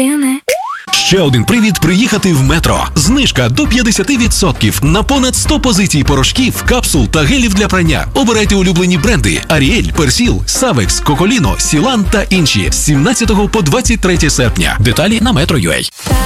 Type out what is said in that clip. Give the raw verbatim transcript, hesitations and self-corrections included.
Ще один привід приїхати в Метро. Знижка до п'ятдесят відсотків на понад сто позицій порошків, капсул та гелів для прання. Обирайте улюблені бренди: Аріель, Персіл, Савекс, Коколіно, Сілан та інші. З сімнадцятого по двадцять третє серпня. Деталі на метро крапка ю а.